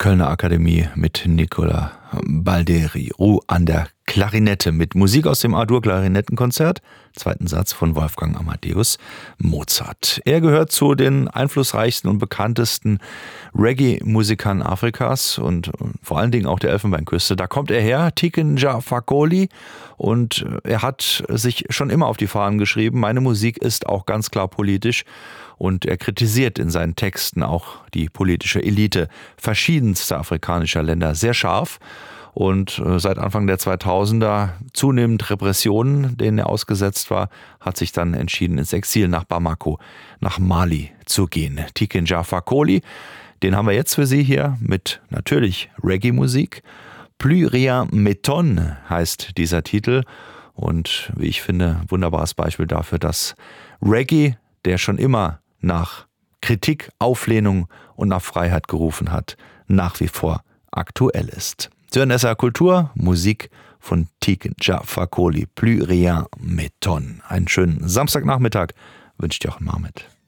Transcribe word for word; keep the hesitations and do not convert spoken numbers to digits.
Kölner Akademie mit Nicola Balderi. Ruh an der Klarinette mit Musik aus dem A-Dur-Klarinettenkonzert, zweiten Satz von Wolfgang Amadeus Mozart. Er gehört zu den einflussreichsten und bekanntesten Reggae-Musikern Afrikas und vor allen Dingen auch der Elfenbeinküste. Da kommt er her, Tiken Jah Fakoly, und er hat sich schon immer auf die Fahnen geschrieben, meine Musik ist auch ganz klar politisch, und er kritisiert in seinen Texten auch die politische Elite verschiedenster afrikanischer Länder sehr scharf. Und seit Anfang der zweitausender zunehmend Repressionen, denen er ausgesetzt war, hat sich dann entschieden, ins Exil nach Bamako, nach Mali zu gehen. Tiken Jah Fakoly, den haben wir jetzt für Sie hier mit natürlich Reggae-Musik. Plus rien m'étonne heißt dieser Titel. Und wie ich finde, wunderbares Beispiel dafür, dass Reggae, der schon immer nach Kritik, Auflehnung und nach Freiheit gerufen hat, nach wie vor aktuell ist. Sie hören S R Kultur, Musik von Tiken Jah Fakoly, Plus rien m'étonne. Einen schönen Samstagnachmittag wünscht Jochen Marmit.